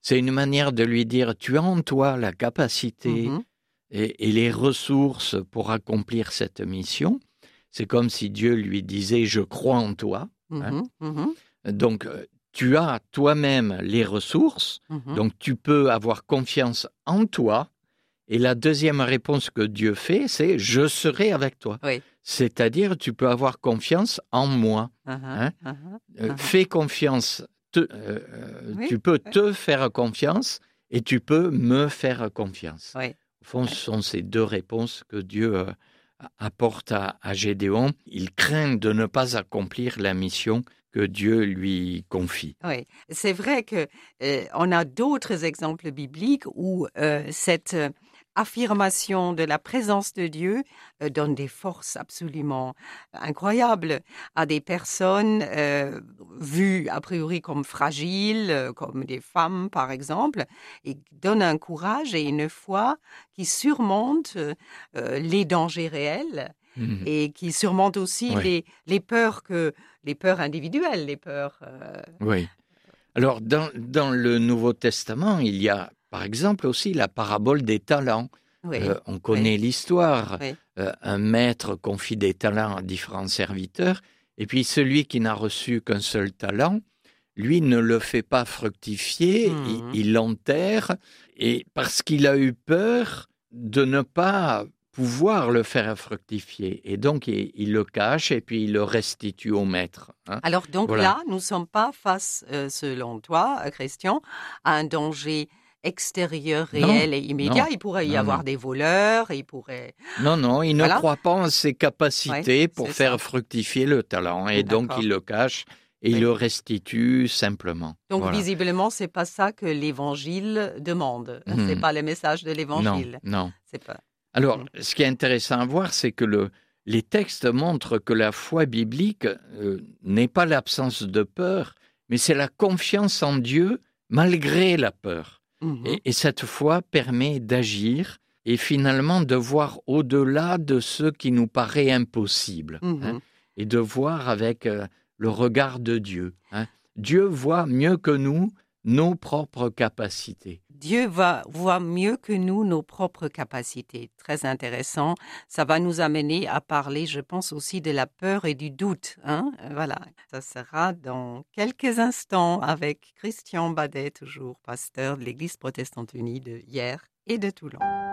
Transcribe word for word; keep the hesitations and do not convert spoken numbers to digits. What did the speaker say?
c'est une manière de lui dire, tu as en toi la capacité Mhm. et, et les ressources pour accomplir cette mission. C'est comme si Dieu lui disait, je crois en toi. Hein. Mhm. Mhm. Donc, euh, tu as toi-même les ressources, Mhm. donc tu peux avoir confiance en toi. Et la deuxième réponse que Dieu fait, c'est « je serai avec toi ». Oui. C'est-à-dire, tu peux avoir confiance en moi. Uh-huh. Hein. Uh-huh. Euh, Uh-huh. fais confiance, te- euh, euh, Oui. tu peux Oui. te faire confiance et tu peux me faire confiance. Oui. Au fond, ce sont ces deux réponses que Dieu euh, apporte à, à Gédéon. Il craint de ne pas accomplir la mission que Dieu lui confie. Oui, c'est vrai que euh, on a d'autres exemples bibliques où euh, cette euh, affirmation de la présence de Dieu euh, donne des forces absolument incroyables à des personnes euh, vues a priori comme fragiles, euh, comme des femmes par exemple, et donne un courage et une foi qui surmonte euh, euh, les dangers réels. Mhm. Et qui surmonte aussi Oui. les, les peurs que les peurs individuelles, les peurs. Euh... Oui. Alors, dans, dans le Nouveau Testament, il y a, par exemple, aussi la parabole des talents. Oui, Euh, on connaît oui, l'histoire. oui. Euh, un maître confie des talents à différents serviteurs, et puis celui qui n'a reçu qu'un seul talent, lui ne le fait pas fructifier, il, Mhm. il l'enterre, et parce qu'il a eu peur de ne pas pouvoir le faire fructifier. Et donc, il, il le cache et puis il le restitue au maître. Hein. Alors donc Voilà. là, nous ne sommes pas face, euh, selon toi, euh, Christian, à un danger extérieur, Non, réel et immédiat. non, Il pourrait y non, avoir non. des voleurs, il pourrait... Non, non, il ne Voilà, croit pas en ses oui, capacités pour c'est faire ça. fructifier le talent. Et donc, D'accord, il le cache et il oui. le restitue simplement. Donc Voilà. visiblement, c'est pas ça que l'Évangile demande. C'est Mhm. pas le message de Non, l'Évangile. non. C'est pas... Alors, Mhm. ce qui est intéressant à voir, c'est que le, les textes montrent que la foi biblique euh, n'est pas l'absence de peur, mais c'est la confiance en Dieu malgré la peur. Mhm. Et, et cette foi permet d'agir et finalement de voir au-delà de ce qui nous paraît impossible, hein, Mhm. et de voir avec euh, le regard de Dieu. Hein. Dieu voit mieux que nous nos propres capacités. Dieu va voit mieux que nous nos propres capacités. Très intéressant. Ça va nous amener à parler, je pense, aussi de la peur et du doute. Hein? Voilà. Ça sera dans quelques instants avec Christian Badet, toujours pasteur de l'Église protestante unie de hier et de Toulon.